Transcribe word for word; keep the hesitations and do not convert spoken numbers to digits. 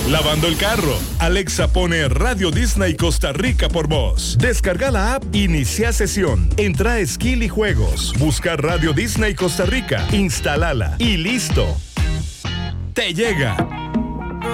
Lavando el carro, Alexa pone Radio Disney Costa Rica por voz. Descarga la app, inicia sesión, entra a Skill y Juegos, busca Radio Disney Costa Rica, instálala y listo. Te llega